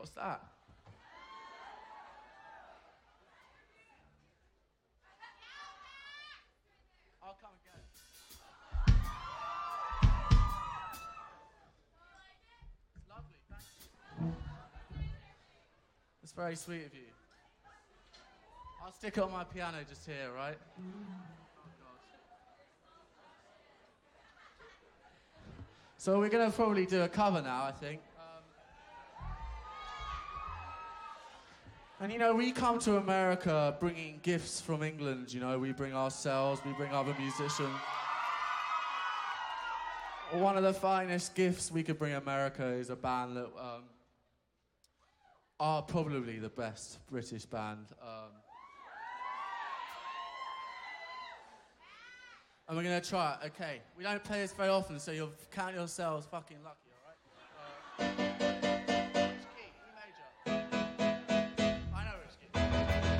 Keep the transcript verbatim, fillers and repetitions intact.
What's that? I'll come and get it. It's lovely, thank you. It's very sweet of you. I'll stick it on my piano just here, right? So we're going to probably do a cover now, I think. Um, and, you know, we come to America bringing gifts from England, you know. We bring ourselves, we bring other musicians. One of the finest gifts we could bring America is a band that um, are probably the best British band. Um, And we're going to try it. Okay. We don't play this very often, so you'll count yourselves fucking lucky.